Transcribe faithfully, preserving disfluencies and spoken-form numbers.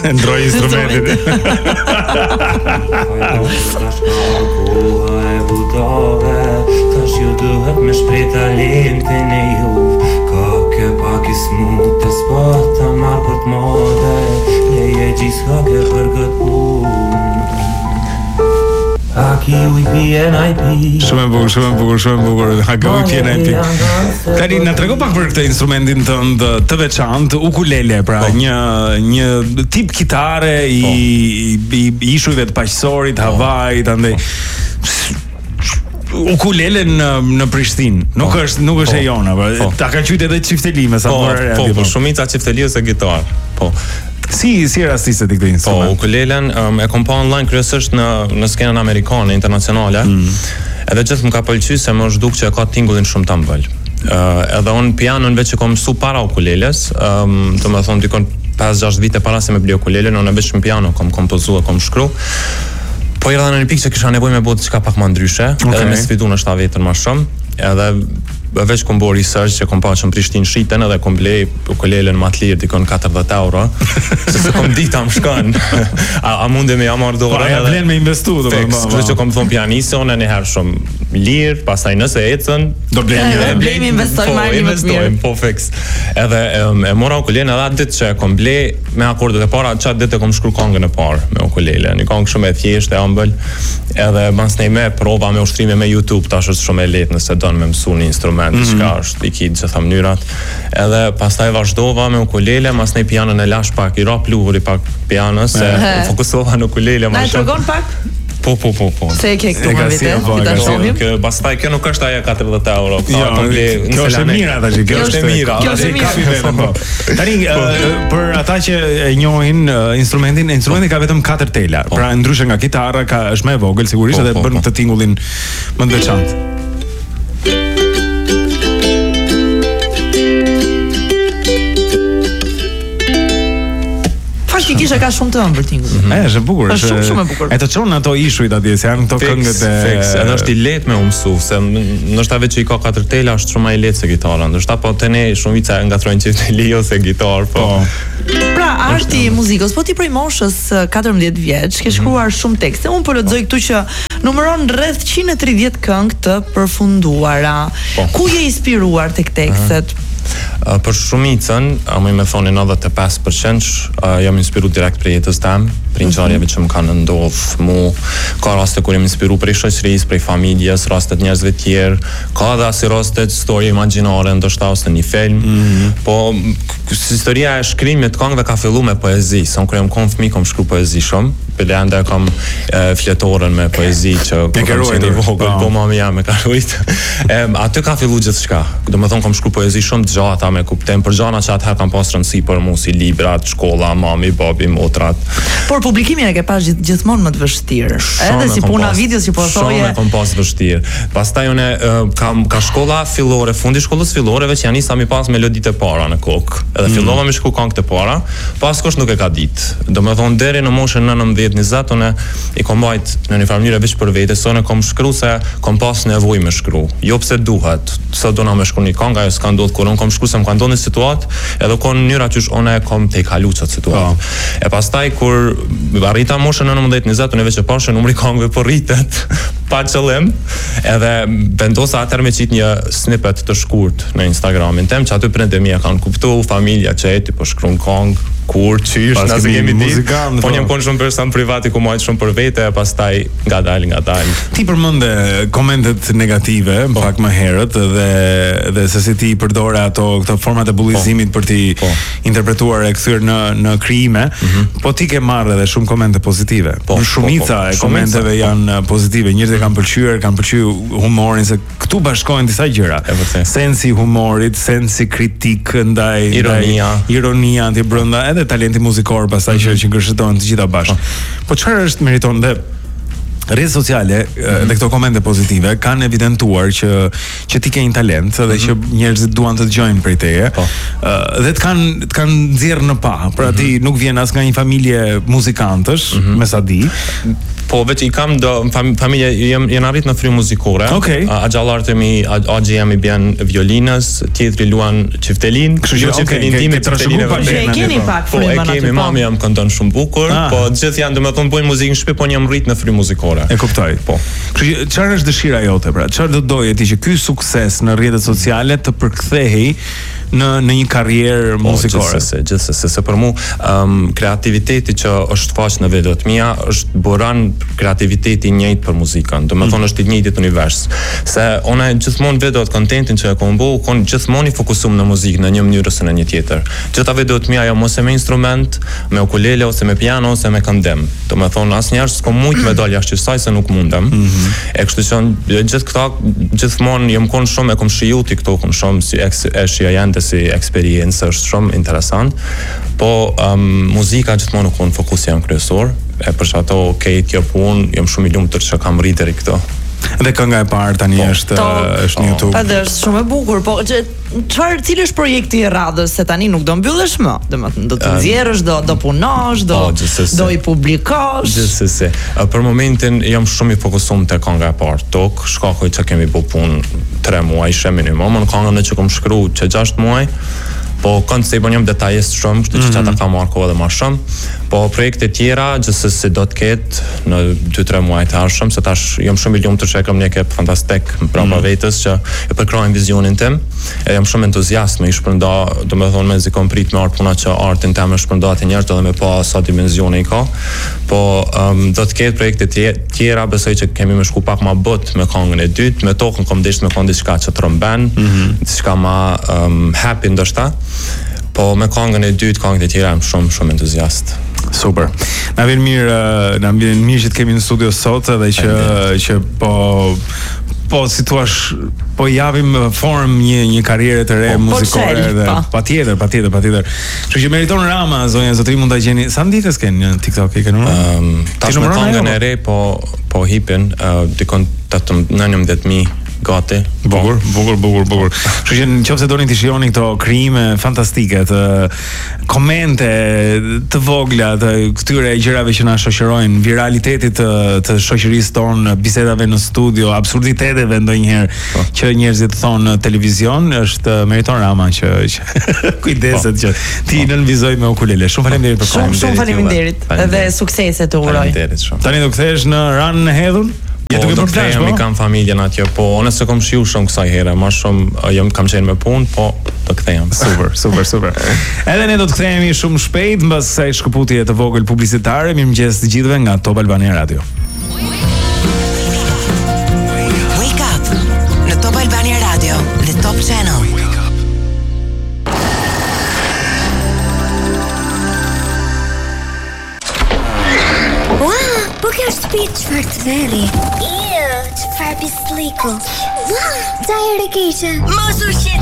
ndroj instrumentin. Tash ju duhet me shprej talentin e juv. Ka ke pak i smut të spot të marrë për t'mode. Leje gjis ka ke për këtë pun. Aki u i pjen a i pi. Shumë e bukur, shumë e bukur, shumë e bukur. Aki u i pjen a i pi. Tani na trego pak për këtë instrumentin tënd të veçantë, ukulele, pra një një tip kitare i i ishujve të paqësorit, Havajit, andaj ukulele në në Prishtinë. Nuk është nuk është e jona, po. Ta ka qytet edhe çifteli me sa po, po, po, shumica çifteli ose gitar. Po. Si si rastistet i këtij instrument? Po, ukulelen um, e kom pa online kryesisht në në skenën amerikane, internacionale. Mm. Edhe gjithë më ka pëlqyer se më është duk që e ka tingullin shumë të ëmbël. Uh, edhe unë pianon veç që kom mësu para ukuleles, um, të më thonë dikon pesë gjashtë vite para se me bli ukulelen, unë veç në piano kom kompozu e kom shkru. Po i rrëdha në një pikë që kisha nevojë me bëu diçka pak më ndryshe, okay. Edhe me sfidu në shta vetën më shumë, edhe veç kom bo research që kom pa që në Prishtinë shiten edhe kom blej ukulelen më të lirë dikon katërdhjetë euro se se kom dita më shkon a, a mundi me jamar dore pa, ja vlen me investu kështu që kom thonë pianisë unë e njëherë shumë lirë pastaj nëse ecën do blejmë e blejmë investojmë marrë një më të mirë po fix edhe um, e mora ukulelen edhe atë ditë që kom blej me akordet e para qatë ditë e kom shkru kongën e parë me ukulele një kongë shumë e thjeshtë e ëmbël edhe bansnej me prova me ushtrime me YouTube tash është shumë e lehtë nëse don me mësu një instrument diçka mm-hmm. është i kitë gjitha mënyrat edhe pastaj vazhdova me ukulele mas nej pianën e lash pak i ra pluvuri pak pianës se fokusova në ukulele na e tregon pak? Po, po, po, po. Se e ke këtu më vite, këta shohim? Pastaj, kjo nuk është aja katërdhjetë euro. Jo, kjo është e mira, tash, kjo është e mira. Kjo është e mira. Tani, për ata që e njohin instrumentin, instrumenti ka vetëm katër tela. Pra, ndryshe nga kitara, ka është më e vogël, sigurisht, edhe bën këtë tingullin më të veçantë. Kisha ka shumë të ëmbël tingull. Mm-hmm. Është e bukur, është shumë shumë e bukur. E të çon ato ishujt atje, se janë këto këngët e edhe është i lehtë me u mësu, se ndoshta vetë që i ka katër tela është shumë më i lehtë se gitara. Ndoshta po te ne shumica ngatrojnë çifteli ose gitar, po. Pra, arti i muzikës, po ti prej moshës katërmbëdhjetë vjeç, ke shkruar shumë tekste. Unë po lexoj këtu që numëron rreth njëqind e tridhjetë këngë të përfunduara. Ku je inspiruar tek tekstet? Uh, për shumicën, uh, më me thoni nëntëdhjetë e pesë përqind uh, jam inspiru direkt për jetës tem, për ngjarjeve që më kanë ndodhur mu, ka raste kur jam inspiru për shoqërisë, për familjes, rastet njerëzve të tjerë, ka dhe asi rastet story imagjinare ndoshta ose një film, mm-hmm. po historia e shkrimit të këngëve ka filluar me poezi, sa kur jam kon fëmijë kam shkruar poezi shumë, për ende kam e, fletorën me poezi që e kam qenë i vogël, po mami jam e ka ruajt. Aty ka filluar gjithçka. Domethënë kam shkruar poezi shumë të gjata me kuptim për gjëra që atëherë kam pas rëndësi për mua si librat, shkolla, mami, babi, motrat. Por publikimin e ke pas gjith, gjithmonë më të vështirë. Edhe si puna videos që po thoje. Shumë e kam pas vështirë. Pastaj unë kam ka shkolla fillore, fundi shkollës fillore veç janë nisa mi pas meloditë e para në kokë. Edhe mm. fillova me shkruaj këngët e para, pas kush nuk e ka ditë. Domethënë deri në moshën nëntëdhjetë njëzet unë i kam mbajt në një farë mënyrë veç për vete, se unë kam shkruar se kam pas nevojë me shkruaj. Jo pse duhet, sa do na me shkruaj një këngë, ajo s'ka ndodhur kur unë kam shkruar se më ka ndodhur një situatë, edhe ka mënyra që unë kam te kaluar çat situatë. Oh. E pastaj kur arrita moshën nëntëdhjetë njëzet unë veç e pashë numri këngëve po rritet pa qëllim, edhe vendosa atëherë me qit një snippet të shkurt në Instagramin tem, që aty prindërit mia kanë kuptuar, familja që eti po shkruan këngë, kur qysh, nëse jemi ditë, po një konë shumë person privati ku majtë shumë për vete, pastaj nga dalë, nga dalë. Ti përmende komentet negative, po. Pak më herët, dhe, dhe se si ti përdore ato këto format e bullizimit po. Për ti po. Interpretuar e kthyer në, në krijime, mm-hmm. po ti ke marrë edhe shumë komente pozitive. Po, shumica po, po. e komenteve shumica, janë po. Pozitive, njerëzit kanë pëlqyer, kanë pëlqyer humorin, se këtu bashkohen disa gjëra. Sensi i humorit, sensi kritik ndaj ironia, ndaj, ironia anti brenda edhe talenti muzikor pastaj mm-hmm. që ngërshëtohen të gjitha bashkë. Oh. Po çfarë është meriton dhe rrjetet sociale mm-hmm. dhe këto komente pozitive kanë evidentuar që që ti ke një talent dhe mm-hmm. që njerëzit duan të dëgjojnë prej teje. Oh. Uh, dhe të kanë të kanë nxjerrë në pa. Pra mm-hmm. ti nuk vjen as nga një familje muzikantësh, mm-hmm. me sa di. Po veç i kam do fam, familje jem jen arrit në frymë muzikore. Okej. A gjallarët e mi Axhi jam i bjen violinës, tjetri luan çiftelin. Kështu që, jo okej, çiftelin ke- time, ke trashëguar çiftelin e pak vërtetë. Që e keni pak Po e frymën aty. kemi, mami jam këndon shumë bukur, Ah. po gjithë janë domethënë bojnë muzikë në shtëpi, po jam rrit në frymë muzikore. E kuptoj. Po. Kështu që çfarë është dëshira jote pra? Çfarë do doje ti që ky sukses në rrjetet sociale të përkthehej në në një karrierë Po, muzikore? Gjithsesi, gjithsesi, se për mu um, kreativiteti që është faq në videot mia është buran kreativiteti i njëjtë për muzikën. Do të thonë është i njëjtit univers. Se ona gjithmonë videot kontentin që e kam bëu, kon gjithmonë i fokusuar në muzikë në një mënyrë ose në një tjetër. Gjitha videot mia janë mos e me instrument, me ukulele ose me piano ose me këndem. Do të thonë asnjëherë s'kam mujt me dal jashtë kësaj se nuk mundem. Mm-hmm. E kështu që gjithë këta gjithmonë jam kon shumë e kam shiju ti këto kon shumë si eks, e shija si eksperiencë është shumë interesant, po um, muzika gjithmonë nuk unë fokusi jam kryesor, e për që ato kejt kjo punë, jam shumë i lumtur që kam rritë deri këto. Dhe kënga e parë tani Po. është To, është në YouTube. Edhe është shumë e bukur, po që çfarë cili është projekti i radhës se tani nuk do mbyllesh më, domethënë do të nxjerrësh, do do punosh, do Po, gjithsesi. do i publikosh. Gjithsesi. Uh, Për momentin jam shumë i fokusuar te kënga e parë, Tok, shkakoj që kemi bu punë tre muaj ishe minimum, në këngën që kam shkruar që gjashtë muaj. Po kënd se i bën jam detajist shumë, kështu që ata ka marrë kohë edhe më shumë. Po projekte tjera gjithsesi do të ketë në dy tre muaj të ardhshëm, se tash jam shumë i lumtur që e kam një ekip fantastik brapa vetes që e përkrojnë vizionin tim. E jam shumë entuziast me i shpërnda, domethënë me zikon prit me art puna që artin tim e shpërnda te njerëzit edhe me pa sa dimensione i ka. Po um, do të ketë projekte tje- tjera, besoj që kemi më shku pak më bot me këngën e dytë, me Tokën kom dish me këngë diçka që tromben, diçka më um, happy ndoshta. Po me këngën e dytë, këngët e tjera jam shumë shumë entuziast. Super. Na vjen mirë, uh, na vjen mirë që të kemi në studio sot edhe që që po po si thua po japim form një një karriere të re Po, muzikore po, dhe po. patjetër, patjetër, patjetër. Kështu që meriton Rama, zonja zotëri mund ta gjeni. Sa ditës kanë në TikTok i kanë unë? Um, tash me numëron këngën ajo, e re po po hipin uh, dikon nëntëmbëdhjetë mijë gati. Bukur, bukur, bukur, bukur. Kështu që nëse doni të shihoni këto krijime fantastike, të komente të vogla të këtyre gjërave që na shoqërojnë, viralitetit të, të shoqërisë tonë, bisedave në studio, absurditeteve ndonjëherë që njerëzit thonë në televizion, është meriton Rama që, që kujdeset që ti nënvizoj me ukulele. Shumë faleminderit për kohën. Shumë shumë faleminderit. Edhe suksese të uroj. Faleminderit shumë. Tani do kthehesh në Ran në hedhun? Je Po, duke do për flash, kthehem, i po? kam familjen atje, po unë se kam shiu shumë kësaj here, më shumë jam kam qenë me punë, po do kthehem. Super, super, super. Edhe ne do të kthehemi shumë shpejt mbas kësaj shkëputje të vogël publicitare. Mirëmëngjes të gjithëve nga Top Albania Radio. Wake up në Top Albania Radio dhe Top Channel. Wow, po kjo është shtëpi çfarë të veri. Iu, çfarë pisliku. Wow, tajër e keqe. Mos u shqetëso.